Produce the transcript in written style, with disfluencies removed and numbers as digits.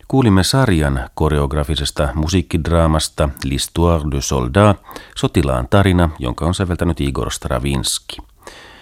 Kuulimme sarjan koreografisesta musiikkidraamasta L'Histoire du Soldat, sotilaan tarina, jonka on säveltänyt Igor Stravinsky.